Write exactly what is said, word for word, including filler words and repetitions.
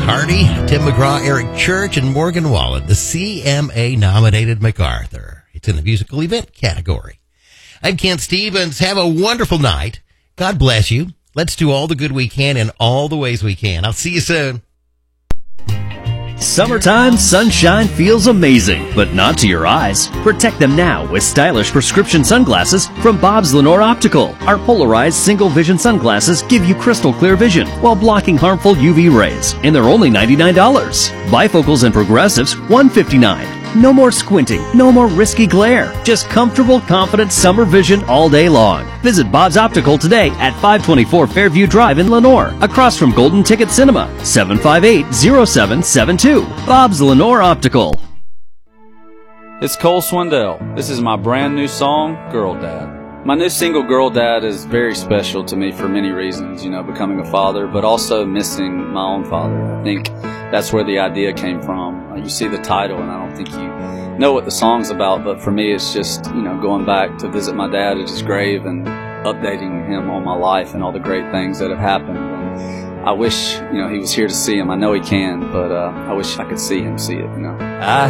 Hardy, Tim McGraw, Eric Church, and Morgan Wallen, the C M A-nominated MacArthur. It's in the musical event category. I'm Kent Stevens. Have a wonderful night. God bless you. Let's do all the good we can in all the ways we can. I'll see you soon. Summertime sunshine feels amazing, but not to your eyes. Protect them now with stylish prescription sunglasses from Bob's Lenore Optical. Our polarized single vision sunglasses give you crystal clear vision while blocking harmful U V rays, and they're only ninety-nine dollars. Bifocals and progressives, one hundred fifty-nine dollars. No more squinting, no more risky glare. Just comfortable, confident summer vision all day long. Visit Bob's Optical today at five twenty-four Fairview Drive in Lenore, across from Golden Ticket Cinema, seven five eight, zero seven seven two. Bob's Lenore Optical. It's Cole Swindell. This is my brand new song, Girl Dad. My new single, Girl Dad, is very special to me for many reasons, you know, becoming a father, but also missing my own father. I think that's where the idea came from. Uh, you see the title, and I don't think you know what the song's about, but for me it's just, you know, going back to visit my dad at his grave and updating him on my life and all the great things that have happened. And I wish, you know, he was here to see him. I know he can, but uh, I wish I could see him see it, you know. I